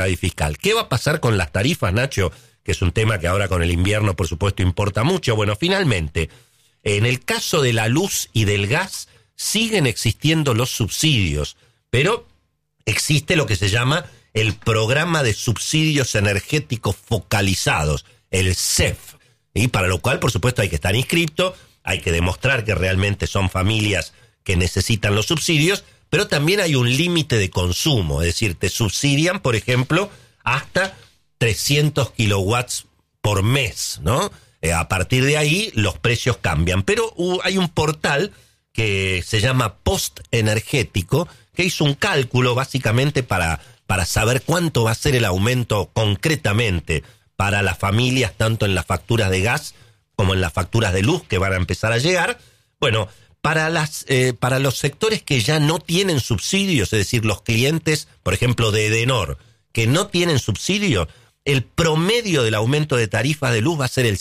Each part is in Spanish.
fiscal. ¿Qué va a pasar con las tarifas, Nacho? Que es un tema que ahora con el invierno, por supuesto, importa mucho. Bueno, finalmente, en el caso de la luz y del gas, siguen existiendo los subsidios, pero existe lo que se llama el Programa de Subsidios Energéticos Focalizados, el CEF, y para lo cual, por supuesto, hay que estar inscripto, hay que demostrar que realmente son familias que necesitan los subsidios, pero también hay un límite de consumo, es decir, te subsidian, por ejemplo, hasta 300 kilowatts por mes, ¿no? A partir de ahí los precios cambian, pero hay un portal que se llama Post Energético, que hizo un cálculo básicamente para saber cuánto va a ser el aumento concretamente para las familias, tanto en las facturas de gas como en las facturas de luz que van a empezar a llegar. Bueno, para los sectores que ya no tienen subsidios, es decir, los clientes, por ejemplo, de Edenor, que no tienen subsidio, el promedio del aumento de tarifas de luz va a ser el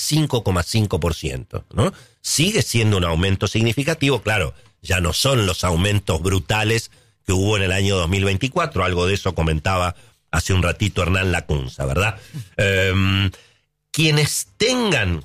5,5%, ¿no? Sigue siendo un aumento significativo, claro, ya no son los aumentos brutales que hubo en el año 2024, algo de eso comentaba hace un ratito Hernán Lacunza, ¿verdad? Quienes tengan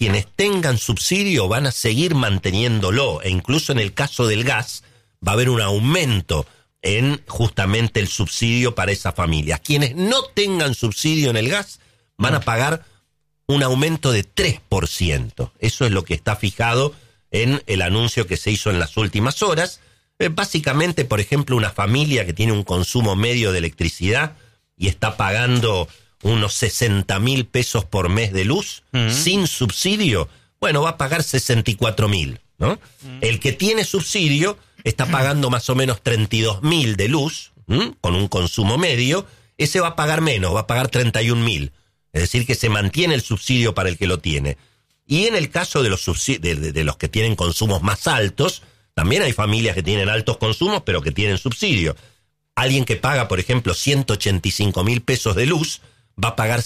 subsidio van a seguir manteniéndolo, e incluso en el caso del gas va a haber un aumento en justamente el subsidio para esas familias. Quienes no tengan subsidio en el gas van a pagar un aumento de 3%. Eso es lo que está fijado en el anuncio que se hizo en las últimas horas. Básicamente, por ejemplo, una familia que tiene un consumo medio de electricidad y está pagando unos 60.000 pesos por mes de luz, sin subsidio, bueno, va a pagar 64.000, ¿no? El que tiene subsidio está pagando más o menos 32.000 de luz, con un consumo medio, ese va a pagar menos, va a pagar 31.000. Es decir, que se mantiene el subsidio para el que lo tiene. Y en el caso de los de los que tienen consumos más altos, también hay familias que tienen altos consumos, pero que tienen subsidio. Alguien que paga, por ejemplo, 185.000 pesos de luz, va a pagar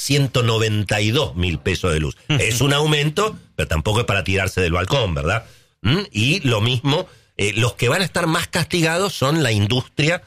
192.000 pesos de luz. Es un aumento, pero tampoco es para tirarse del balcón, ¿verdad? Y lo mismo, los que van a estar más castigados son la industria.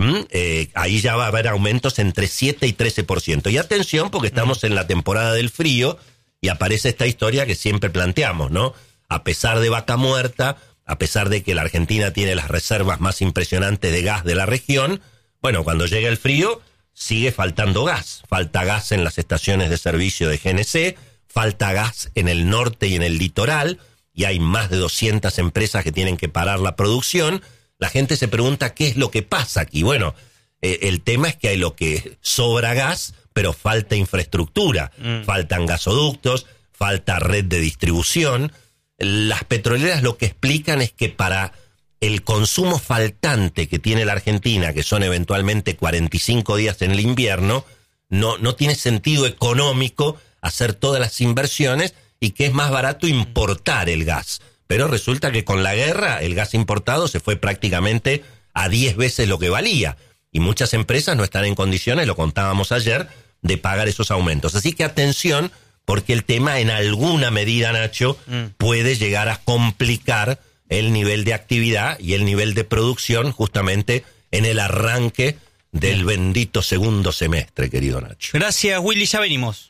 Ahí ya va a haber aumentos entre 7 y 13%. Y atención, porque estamos en la temporada del frío y aparece esta historia que siempre planteamos, ¿no? A pesar de Vaca Muerta, a pesar de que la Argentina tiene las reservas más impresionantes de gas de la región, bueno, cuando llega el frío, sigue faltando gas. Falta gas en las estaciones de servicio de GNC, falta gas en el norte y en el litoral, y hay más de 200 empresas que tienen que parar la producción. La gente se pregunta qué es lo que pasa aquí. Bueno, el tema es que hay lo que sobra gas, pero falta infraestructura. Faltan gasoductos, falta red de distribución. Las petroleras lo que explican es que para el consumo faltante que tiene la Argentina, que son eventualmente 45 días en el invierno, no tiene sentido económico hacer todas las inversiones y que es más barato importar el gas. Pero resulta que con la guerra el gas importado se fue prácticamente a 10 veces lo que valía. Y muchas empresas no están en condiciones, lo contábamos ayer, de pagar esos aumentos. Así que atención, porque el tema en alguna medida, Nacho, puede llegar a complicar el nivel de actividad y el nivel de producción justamente en el arranque del bendito segundo semestre, querido Nacho. Gracias, Willy, ya venimos.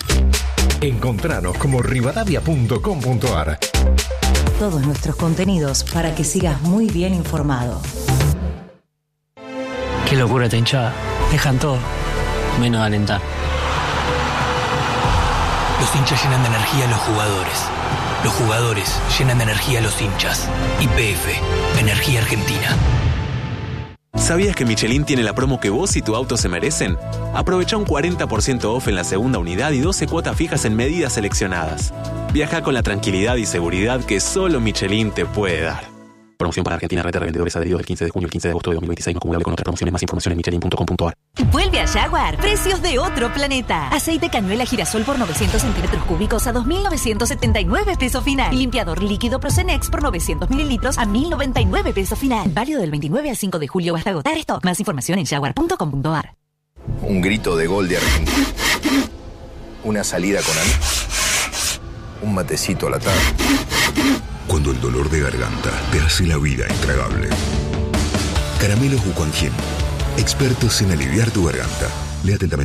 Encontranos como rivadavia.com.ar. Todos nuestros contenidos para que sigas muy bien informado. Qué locura esta hinchada. Dejan todo, menos alentar. Los hinchas llenan de energía a los jugadores. Los jugadores llenan de energía a los hinchas. YPF, Energía Argentina. ¿Sabías que Michelin tiene la promo que vos y tu auto se merecen? Aprovecha un 40% off en la segunda unidad y 12 cuotas fijas en medidas seleccionadas. Viaja con la tranquilidad y seguridad que solo Michelin te puede dar. Promoción para Argentina, red de revendedores adheridos del 15 de junio al 15 de agosto de 2026, no acumulable con otras promociones. Más información en michelin.com.ar. Vuelve a Jaguar. Precios de otro planeta. Aceite cañuela girasol por 900 centímetros cúbicos a 2.979 pesos final. Limpiador líquido Procenex por 900 mililitros a 1.099 pesos final. Válido del 29 al 5 de julio hasta agotar stock. Más información en jaguar.com.ar. Un grito de gol de Argentina. Una salida con amigos. Un matecito a la tarde. Cuando el dolor de garganta te hace la vida intragable. Caramelos Bucanjin, expertos en aliviar tu garganta. Lea atentamente.